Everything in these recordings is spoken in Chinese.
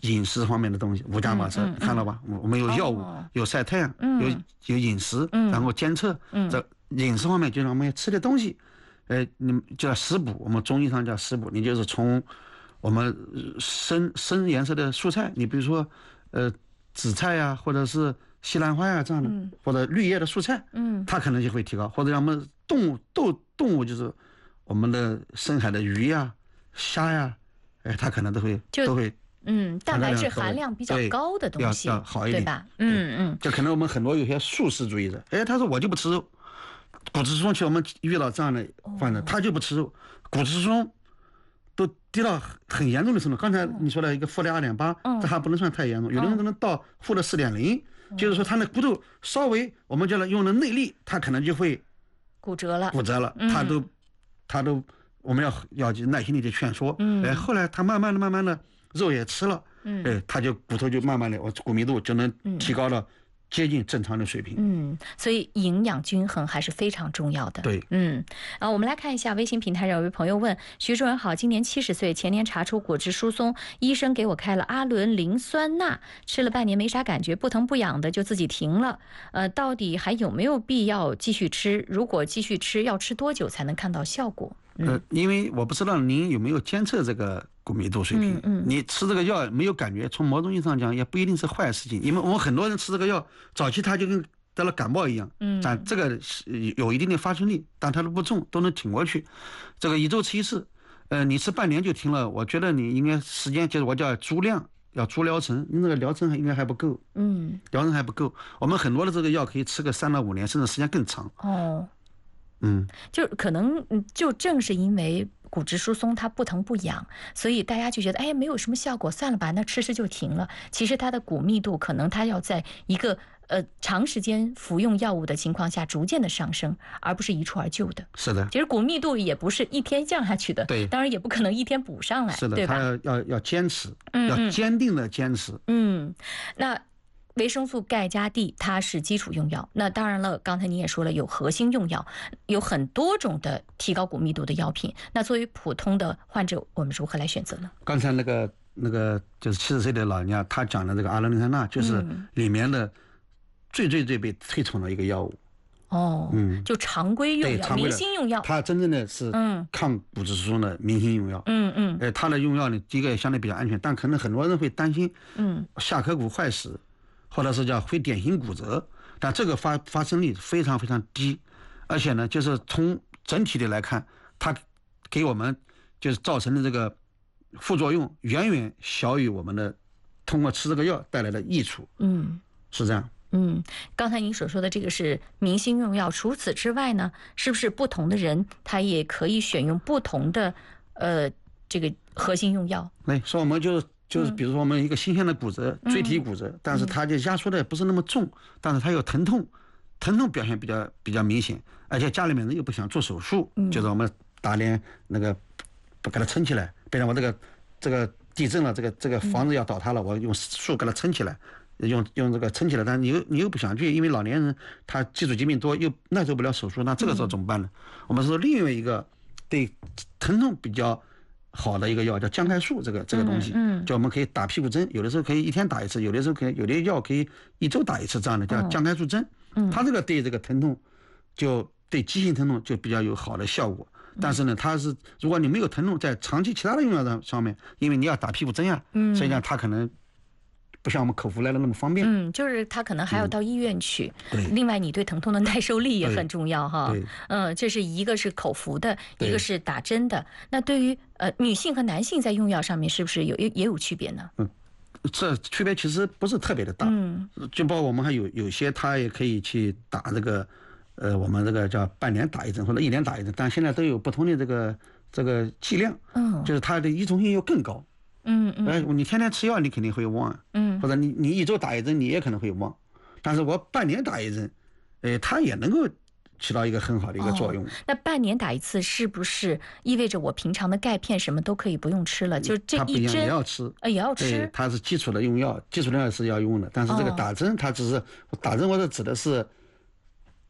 饮食方面的东西，5驾马车，看到吧？我们有药物，有晒太阳，有饮食，然后监测。这饮食方面就是我们吃的东西，你叫食补，我们中医上叫食补，你就是从我们深颜色的蔬菜，你比如说紫菜呀，或者是西兰花呀这样的，或者绿叶的蔬菜，它可能就会提高，或者我们动物就是我们的深海的鱼呀、虾呀，它可能都会。 蛋白质含量比较高的东西要好一点， 对吧？ 就可能我们很多有些素食主义者，他说我就不吃肉。骨质疏松期我们遇到这样的患者，他就不吃肉，骨质疏松都低到很严重的程度。刚才你说的一个负的2.8，这还不能算太严重，有的人可能到负的4.0，就是说他的骨头稍微我们叫他用的内力，他可能就会骨折了， 他都我们要耐心的去劝说。后来他慢慢的肉也吃了，他就骨头就慢慢的骨密度就能提高到接近正常的水平。 所以营养均衡还是非常重要的。 对， 我们来看一下微信平台上有位朋友问：徐主任好，今年70岁，前年查出骨质疏松，医生给我开了阿伦磷酸钠，吃了半年没啥感觉，不疼不痒的就自己停了。到底还有没有必要继续吃？如果继续吃，要吃多久才能看到效果？ 因为我不知道您有没有监测这个骨密度水平。你吃这个药没有感觉，从某种意义上讲也不一定是坏事情，因为我们很多人吃这个药，早期他就跟得了感冒一样，但这个有一定的发生率，但它都不重，都能挺过去。这个1周吃1次，你吃半年就停了，我觉得你应该时间就是我叫足量，要足疗程，你那个疗程应该还不够。疗程还不够，我们很多的这个药可以吃个3到5年，甚至时间更长。 就可能就正是因为骨质疏松它不疼不痒，所以大家就觉得没有什么效果，算了吧，那吃就停了。其实它的骨密度可能它要在一个长时间服用药物的情况下逐渐的上升，而不是一蹴而就的。 是的， 其实骨密度也不是一天降下去的， 对， 当然也不可能一天补上来， 是的， 对吧？ 他要坚持，要坚定的坚持。 那维生素钙加 D 它是基础用药，那当然了，刚才你也说了有核心用药，有很多种的提高骨密度的药品。那作为普通的患者，我们如何来选择呢？ 刚才那个就是70岁的老人家，他讲的这个阿伦磷酸钠，就是里面的最被推崇的一个药物。 就常规用药，明星用药， 它真正的是抗骨质疏松的明星用药。它的用药呢，第一个也相对比较安全，但可能很多人会担心，下颌骨坏死，或者是叫非典型骨折，但这个发生率非常非常低，而且呢，就是从整体的来看，它给我们就是造成的这个副作用远远小于我们的通过吃这个药带来的益处。是这样。 刚才您所说的这个是明星用药，除此之外呢，是不是不同的人他也可以选用不同的这个核心用药？ 说我们就是比如说我们一个新鲜的骨折，椎体骨折，但是它就压缩的也不是那么重，但是它有疼痛表现比较明显，而且家里面人又不想做手术，就是我们打点那个给它撑起来，比如我这个地震了，这个房子要倒塌了，我用树给它撑起来，用这个撑起来，但你又不想去，因为老年人他基础疾病多，又耐受不了手术，那这个时候怎么办呢？我们说另外一个对疼痛比较好的一个药叫姜开素，这个东西，就我们可以打屁股针，有的时候可以1天打1次，有的时候有的药可以1周打1次，这样的叫姜开素针。它这个对这个疼痛，就对急性疼痛就比较有好的效果。但是呢，它是如果你没有疼痛，在长期其他的用药上面，因为你要打屁股针呀，实际上它可能不像我们口服来的那么方便。 就是他可能还要到医院去。另外，你对疼痛的耐受力也很重要哈。这是一个是口服的，一个是打针的。那对于女性和男性在用药上面是不是也有区别呢？ 这区别其实不是特别的大。就包括我们还有些他也可以去打这个我们这个叫半年打1针或者1年打1针，但现在都有不同的这个剂量。就是它的依从性又更高。你天天吃药你肯定会忘，或者你1周打1针你也可能会忘，但是我半年打1针，它也能够起到一个很好的一个作用。 那半年打1次是不是意味着我平常的钙片什么都可以不用吃了？就这一针也要吃， 也要吃。 它是基础的用药，基础的药是要用的，但是这个打针它只是打针，我指的是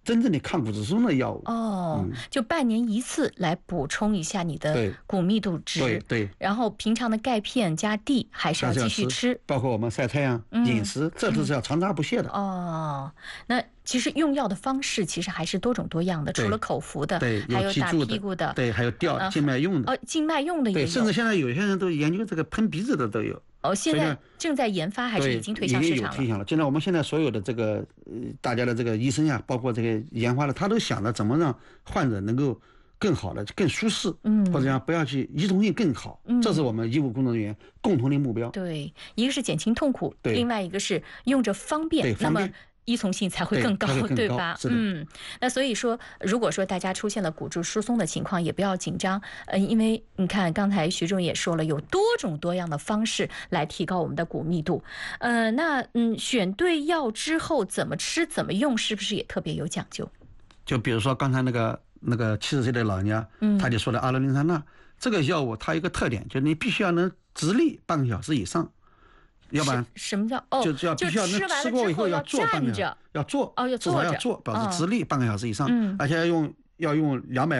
真正的抗骨质疏松的药物。 就半年一次来补充一下你的骨密度值。 对。 然后平常的钙片加 D 还是要继续吃， 包括我们晒太阳、饮食，这都是要常不懈的。 那其实用药的方式其实还是多种多样的，除了口服的，还有打屁股的， 对，还有吊静脉用的。 静脉用的也有。 对，甚至现在有些人都研究这个喷鼻子的都有。 现在正在研发还是已经推向市场了？ 已经有推向了。现在我们现在所有的这个大家的这个医生呀，包括这个研发的，他都想着怎么让患者能够更好的、更舒适，或者讲不要去依从性更好，这是我们医务工作人员共同的目标。 对，一个是减轻痛苦，另外一个是用着方便，那么依从性才会更高，对吧？那所以说，如果说大家出现了骨质疏松的情况，也不要紧张，因为你看刚才徐主任也说了，有多种多样的方式来提高我们的骨密度。选对药之后怎么吃怎么用，是不是也特别有讲究？ 就比如说刚才那个70岁的老人家，他就说的阿洛林酸钠这个药物，它有一个特点，就是你必须要能直立半个小时以上。要不然什么叫就必须要能吃过以后要坐半个小时，要坐至少要坐，表示直立半个小时以上，而且要用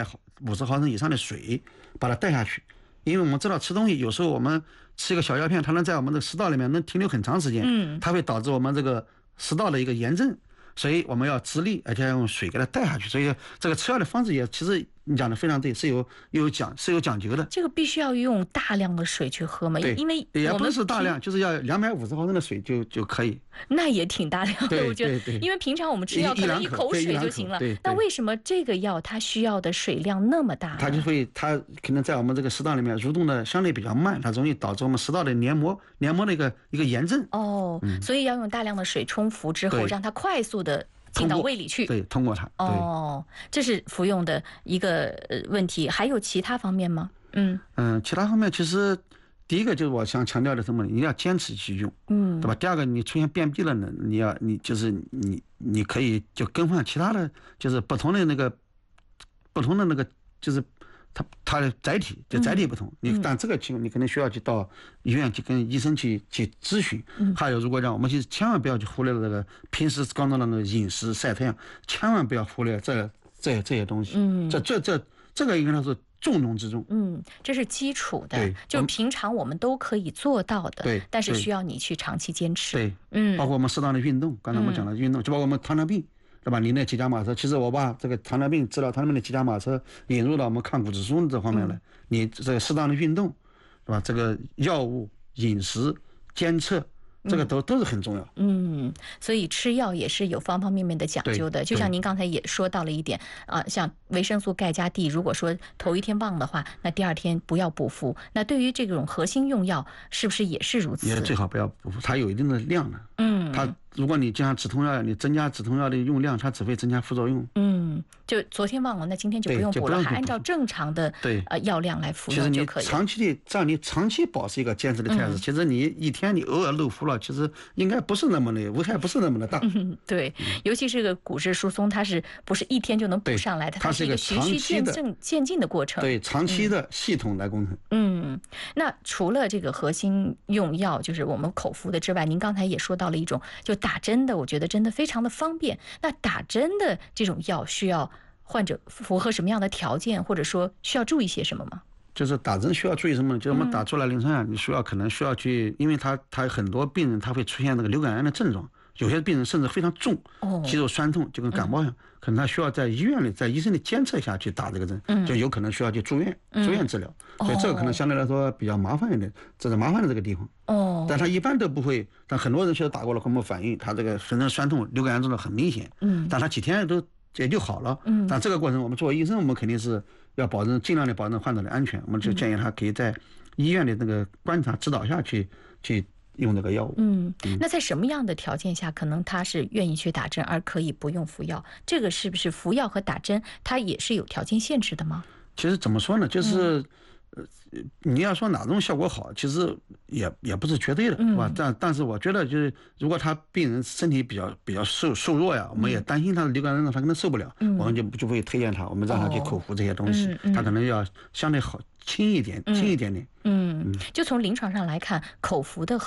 250毫升以上的水把它带下去，因为我们知道吃东西有时候我们吃一个小药片，它能在我们的食道里面能停留很长时间，它会导致我们这个食道的一个炎症，所以我们要直立，而且要用水给它带下去，所以这个吃药的方式也其实你讲的非常对，是有讲究的。 这个必须要用大量的水去喝吗？因为也不是大量，就是要250毫升的水就可以。 那也挺大量的，我觉得。因为平常我们吃药可能一口水就行了。那为什么这个药它需要的水量那么大？ 它可能在我们这个食道里面蠕动的相对比较慢，它容易导致我们食道的黏膜的一个炎症。 所以要用大量的水冲服之后，让它快速的进到胃里去， 对，通过它。 这是服用的一个问题，还有其他方面吗？ 其他方面其实第一个就是我想强调的什么，你要坚持去用，对吧？第二个，你出现便秘了呢，你可以就更换其他的，就是不同的那个就是它的载体不同，但这个情况你肯定需要去到医院去跟医生去咨询。还有，如果让我们去千万不要去忽略了这个平时刚刚的那个饮食晒太阳，千万不要忽略这些东西。这个应该说是重中之重。 这是基础的，就是平常我们都可以做到的。 对， 但是需要你去长期坚持。 对，包括我们适当的运动，刚才我们讲的运动，就包括我们糖尿病。对吧？你那骑脚马车，其实我把这个糖尿病治疗糖尿病的骑脚马车引入到我们抗骨质疏松这方面来。你这个适当的运动，是吧？这个药物、饮食、监测，这个都是很重要。 所以吃药也是有方方面面的讲究的。就像您刚才也说到了一点像维生素钙加 D， 如果说头一天忘的话，那第二天不要补服。那对于这种核心用药，是不是也是如此？ 也最好不要补服，它有一定的量的。如果你加上止痛药，你增加止痛药的用量，它只会增加副作用。 就昨天忘了，那今天就不用补了，还按照正常的药量来服用就可以。 其实你长期保持一个坚持的态势，其实你一天你偶尔漏服了，其实应该不是那么的危害，不是那么的大。 对，尤其是个骨质疏松，它是不是一天就能补上来的？它是一个循序渐进的过程。 对，长期的系统来工程。 那除了这个核心用药，就是我们口服的之外，您刚才也说到了一种就打针的，我觉得真的非常的方便。那打针的这种药需要患者符合什么样的条件，或者说需要注意些什么吗？ 就是打针需要注意什么？就是我们打出来磷酸氧，你可能需要去，因为他很多病人他会出现那个流感癌的症状，有些病人甚至非常重，肌肉酸痛就跟感冒一样，可能他需要在医院里，在医生的监测下去打这个针，就有可能需要去住院治疗，所以这个可能相对来说比较麻烦一点，这是麻烦的这个地方。但他一般都不会，但很多人确实打过了会没反应，他这个全身酸痛、流感癌症状很明显，但他几天也就好了。但这个过程我们作为医生，我们肯定是要尽量的保证患者的安全，我们就建议他可以在医院的那个观察指导下去用这个药物。 那在什么样的条件下可能他是愿意去打针而可以不用服药？这个是不是服药和打针它也是有条件限制的吗？ 其实怎么说呢，就是你要说哪种效果好，其实也不是绝对的，是吧？但是我觉得就是如果他病人身体比较瘦弱呀，我们也担心他的流感症状他可能受不了，我们就会推荐他，我们让他去口服这些东西，他可能要相对好轻一点点。 就从临床上来看，口服的和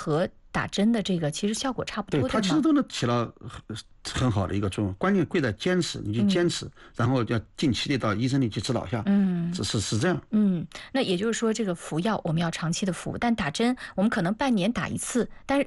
打针的这个其实效果差不多的吗？ 对，它其实都能起到很好的一个作用，关键贵在坚持，你去坚持，然后要定期的到医生里去指导下，是这样。 那也就是说，这个服药我们要长期的服，但打针我们可能半年打一次，但是